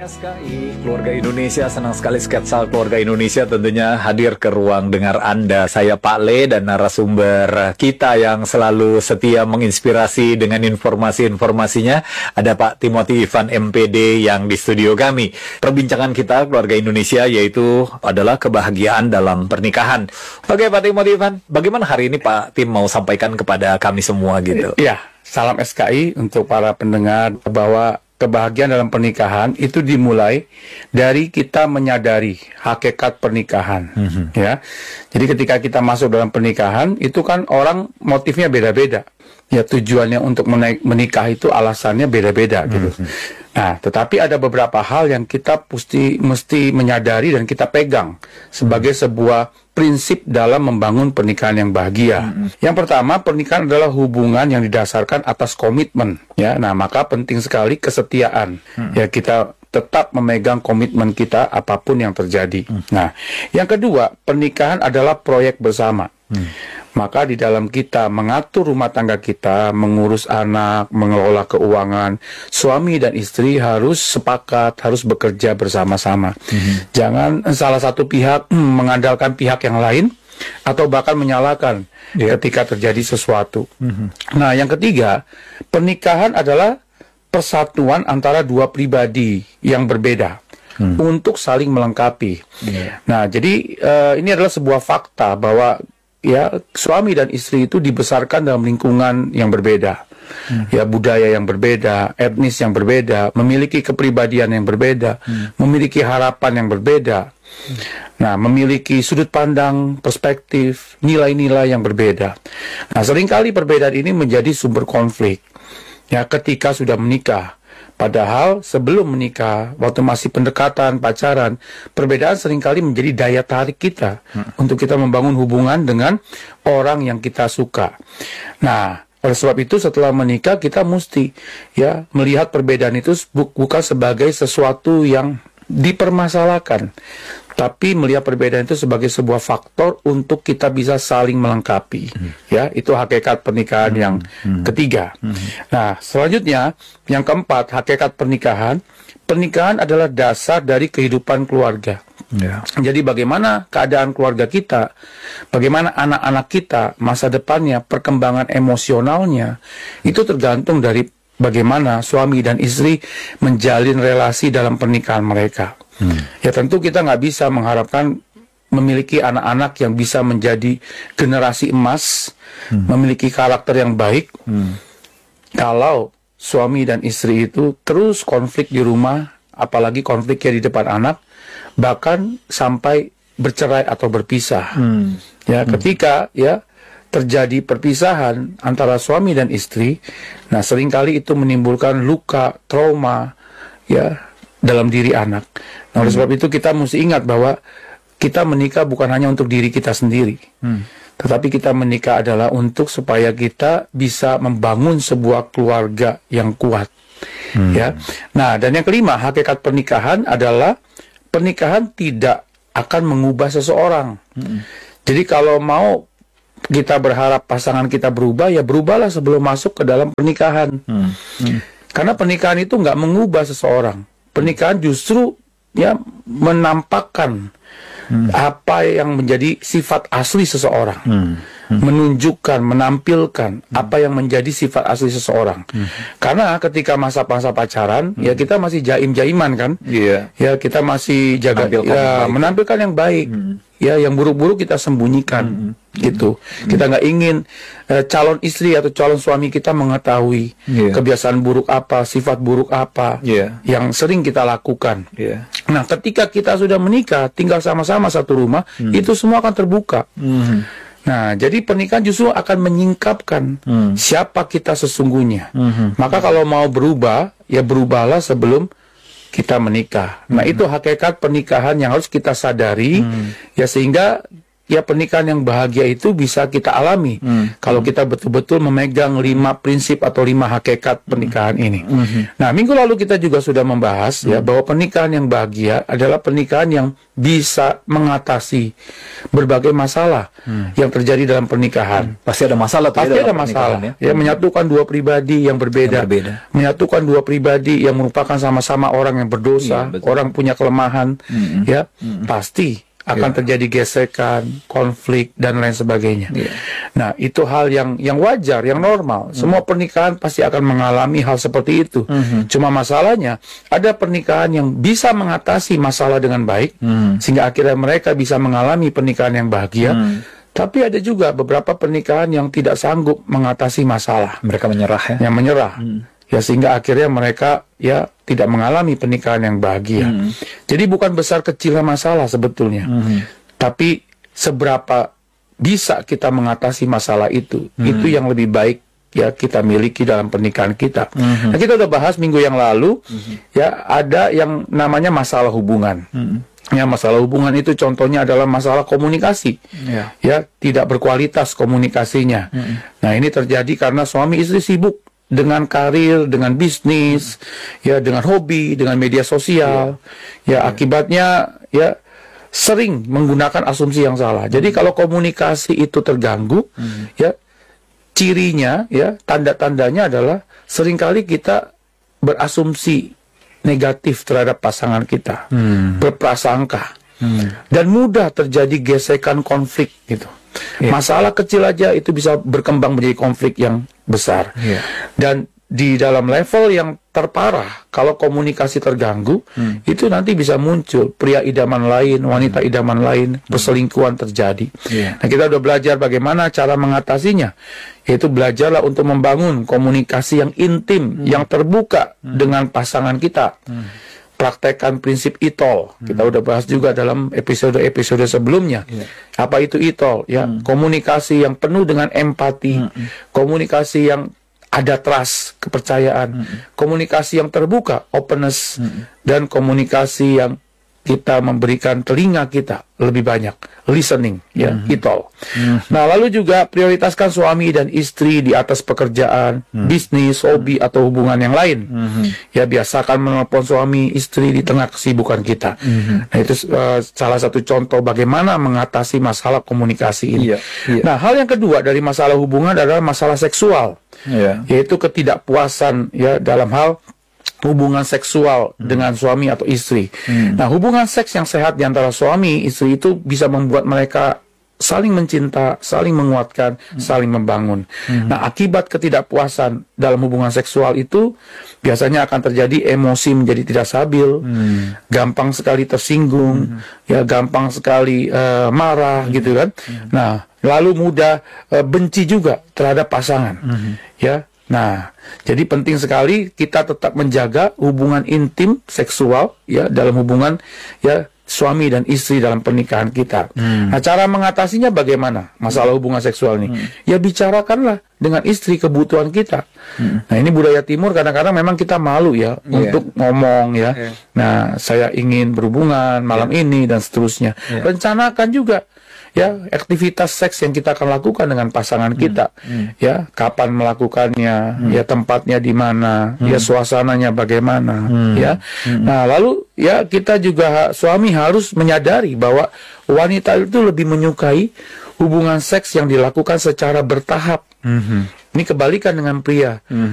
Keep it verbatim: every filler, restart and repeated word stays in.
S K I Keluarga Indonesia, senang sekali Sketsa Keluarga Indonesia tentunya hadir ke ruang dengar Anda. Saya Pak Le dan narasumber kita yang selalu setia menginspirasi dengan informasi-informasinya ada Pak Timothy Ivan M P D yang di studio kami. Perbincangan kita Keluarga Indonesia yaitu adalah kebahagiaan dalam pernikahan. Oke Pak Timothy Ivan, bagaimana hari ini Pak Tim mau sampaikan kepada kami semua gitu? Iya, salam S K I untuk para pendengar bahwa kebahagiaan dalam pernikahan itu dimulai dari kita menyadari hakikat pernikahan, mm-hmm. ya. Jadi ketika kita masuk dalam pernikahan itu kan orang motifnya beda-beda, ya tujuannya untuk menikah itu alasannya beda-beda, gitu. Mm-hmm. Nah, tetapi ada beberapa hal yang kita mesti mesti menyadari dan kita pegang sebagai mm-hmm. sebuah prinsip dalam membangun pernikahan yang bahagia. Mm-hmm. Yang pertama, pernikahan adalah hubungan yang didasarkan atas komitmen. Ya, nah maka penting sekali kesetiaan. Mm-hmm. Ya, kita tetap memegang komitmen kita apapun yang terjadi. Mm-hmm. Nah, yang kedua, pernikahan adalah proyek bersama. Mm-hmm. Maka di dalam kita mengatur rumah tangga kita, mengurus anak, mengelola keuangan, suami dan istri harus sepakat, harus bekerja bersama-sama. Mm-hmm. Jangan salah satu pihak hmm, mengandalkan pihak yang lain atau bahkan menyalahkan yeah. ketika terjadi sesuatu. Mm-hmm. Nah, yang ketiga, pernikahan adalah persatuan antara dua pribadi yang berbeda. Hmm. Untuk saling melengkapi. Yeah. Nah, jadi uh, ini adalah sebuah fakta bahwa ya suami dan istri itu dibesarkan dalam lingkungan yang berbeda, hmm. ya budaya yang berbeda, etnis yang berbeda, memiliki kepribadian yang berbeda, hmm. memiliki harapan yang berbeda, hmm. nah memiliki sudut pandang, perspektif, nilai-nilai yang berbeda. Nah seringkali perbedaan ini menjadi sumber konflik, ya ketika sudah menikah. Padahal sebelum menikah, waktu masih pendekatan, pacaran, perbedaan seringkali menjadi daya tarik kita hmm. untuk kita membangun hubungan dengan orang yang kita suka. Nah, oleh sebab itu setelah menikah kita mesti ya melihat perbedaan itu bu bukan sebagai sesuatu yang dipermasalahkan, tapi melihat perbedaan itu sebagai sebuah faktor untuk kita bisa saling melengkapi. Hmm. Ya, itu hakikat pernikahan hmm. yang hmm. ketiga. Hmm. Nah, selanjutnya yang keempat, hakikat pernikahan. Pernikahan adalah dasar dari kehidupan keluarga. Yeah. Jadi bagaimana keadaan keluarga kita, bagaimana anak-anak kita, masa depannya, perkembangan emosionalnya, itu tergantung dari bagaimana suami dan istri menjalin relasi dalam pernikahan mereka. Hmm. Ya tentu kita nggak bisa mengharapkan memiliki anak-anak yang bisa menjadi generasi emas, hmm. memiliki karakter yang baik, hmm. kalau suami dan istri itu terus konflik di rumah, apalagi konfliknya di depan anak, bahkan sampai bercerai atau berpisah. Hmm. Ya ketika hmm. ya terjadi perpisahan antara suami dan istri, nah seringkali itu menimbulkan luka, trauma, ya dalam diri anak. Nah oleh sebab itu kita mesti ingat bahwa kita menikah bukan hanya untuk diri kita sendiri, hmm. tetapi kita menikah adalah untuk supaya kita bisa membangun sebuah keluarga yang kuat. Hmm. Ya. Nah dan yang kelima, hakikat pernikahan adalah pernikahan tidak akan mengubah seseorang. Hmm. Jadi kalau mau kita berharap pasangan kita berubah, ya berubahlah sebelum masuk ke dalam pernikahan. Hmm. Hmm. Karena pernikahan itu nggak mengubah seseorang. Pernikahan justru ya menampakkan hmm. apa yang menjadi sifat asli seseorang. Hmm. Hmm. Menunjukkan, menampilkan hmm. apa yang menjadi sifat asli seseorang. Hmm. Karena ketika masa-masa pacaran, hmm. ya kita masih jaim-jaiman kan. Yeah. Ya kita masih jaga menampilkan, ya, yang, menampilkan yang baik. Hmm. Ya yang buruk-buruk kita sembunyikan. Hmm. Gitu. Hmm. Kita nggak ingin uh, calon istri atau calon suami kita mengetahui yeah. kebiasaan buruk apa, sifat buruk apa yeah. yang sering kita lakukan. Yeah. Nah, ketika kita sudah menikah, tinggal sama-sama satu rumah, hmm. itu semua akan terbuka. Hmm. Nah, jadi pernikahan justru akan menyingkapkan hmm. siapa kita sesungguhnya. Hmm. Maka kalau mau berubah, ya berubahlah sebelum kita menikah. Nah, hmm. itu hakikat pernikahan yang harus kita sadari, hmm. ya sehingga ya pernikahan yang bahagia itu bisa kita alami hmm. kalau kita betul-betul memegang lima prinsip atau lima hakikat pernikahan hmm. ini. Hmm. Nah, minggu lalu kita juga sudah membahas hmm. ya bahwa pernikahan yang bahagia adalah pernikahan yang bisa mengatasi berbagai masalah hmm. yang terjadi dalam pernikahan. Hmm. Pasti ada masalah tuh. Pasti ya ada masalah. Ya, ya menyatukan dua pribadi yang berbeda, yang berbeda, menyatukan dua pribadi yang merupakan sama-sama orang yang berdosa, ya, orang punya kelemahan, hmm. ya hmm. pasti akan yeah. terjadi gesekan, konflik dan lain sebagainya. Yeah. Nah, itu hal yang yang wajar, yang normal. Mm. Semua pernikahan pasti akan mengalami hal seperti itu. Mm-hmm. Cuma masalahnya ada pernikahan yang bisa mengatasi masalah dengan baik, mm. sehingga akhirnya mereka bisa mengalami pernikahan yang bahagia. Mm. Tapi ada juga beberapa pernikahan yang tidak sanggup mengatasi masalah. Mereka menyerah ya. Yang menyerah. Mm. Ya, sehingga akhirnya mereka ya tidak mengalami pernikahan yang bahagia. Hmm. Jadi bukan besar kecilnya masalah sebetulnya, hmm. tapi seberapa bisa kita mengatasi masalah itu, hmm. itu yang lebih baik ya kita miliki dalam pernikahan kita. Hmm. Nah, kita udah bahas minggu yang lalu, hmm. ya ada yang namanya masalah hubungan. Hmm. Ya, masalah hubungan itu contohnya adalah masalah komunikasi, yeah. ya tidak berkualitas komunikasinya. Hmm. Nah, ini terjadi karena suami istri sibuk dengan karir, dengan bisnis, ya dengan hobi, dengan media sosial, yeah. ya yeah. akibatnya ya sering menggunakan asumsi yang salah. Jadi mm. kalau komunikasi itu terganggu, mm. ya cirinya, ya tanda-tandanya adalah seringkali kita berasumsi negatif terhadap pasangan kita, mm. berprasangka, mm. dan mudah terjadi gesekan konflik gitu. Yeah. Masalah kecil aja itu bisa berkembang menjadi konflik yang besar. Yeah. Dan di dalam level yang terparah, kalau komunikasi terganggu, hmm. itu nanti bisa muncul pria idaman lain, wanita hmm. idaman lain, perselingkuhan terjadi. Yeah. Nah, kita udah belajar bagaimana cara mengatasinya, yaitu belajarlah untuk membangun komunikasi yang intim, hmm. yang terbuka hmm. dengan pasangan kita. Hmm. Praktekkan prinsip I T O L. Hmm. Kita udah bahas juga dalam episode-episode sebelumnya. Yeah. Apa itu I T O L? Ya, hmm. komunikasi yang penuh dengan empati, hmm. komunikasi yang ada trust, kepercayaan, hmm. komunikasi yang terbuka, openness, hmm. dan komunikasi yang kita memberikan telinga kita lebih banyak, listening, ya, mm-hmm. I T O L. Mm-hmm. Nah, lalu juga prioritaskan suami dan istri di atas pekerjaan, mm-hmm. bisnis, hobi, mm-hmm. atau hubungan yang lain. Mm-hmm. Ya, biasakan menelpon suami, istri di tengah kesibukan kita. Mm-hmm. Nah, itu uh, salah satu contoh bagaimana mengatasi masalah komunikasi ini. Yeah, yeah. Nah, hal yang kedua dari masalah hubungan adalah masalah seksual, yeah. yaitu ketidakpuasan ya dalam hal hubungan seksual hmm. dengan suami atau istri. Hmm. Nah, hubungan seks yang sehat di antara suami istri itu bisa membuat mereka saling mencinta, saling menguatkan, hmm. saling membangun. Hmm. Nah, akibat ketidakpuasan dalam hubungan seksual itu biasanya akan terjadi emosi menjadi tidak stabil, hmm. gampang sekali tersinggung, hmm. ya gampang sekali uh, marah, hmm. gitu kan. Hmm. Nah, lalu mudah uh, benci juga terhadap pasangan, hmm. ya. Nah, jadi penting sekali kita tetap menjaga hubungan intim seksual ya dalam hubungan ya suami dan istri dalam pernikahan kita. Hmm. Nah, cara mengatasinya bagaimana masalah hubungan seksual ini? Hmm. Ya bicarakanlah dengan istri kebutuhan kita. Hmm. Nah, ini budaya timur kadang-kadang memang kita malu ya yeah. untuk ngomong ya. Yeah. Nah, saya ingin berhubungan malam yeah. ini dan seterusnya. Yeah. Rencanakan juga ya aktivitas seks yang kita akan lakukan dengan pasangan kita, hmm. Hmm. ya kapan melakukannya, hmm. ya tempatnya di mana, hmm. ya suasananya bagaimana, hmm. ya. Hmm. Nah, lalu ya kita juga suami harus menyadari bahwa wanita itu lebih menyukai hubungan seks yang dilakukan secara bertahap. Hmm. Ini kebalikan dengan pria. Hmm.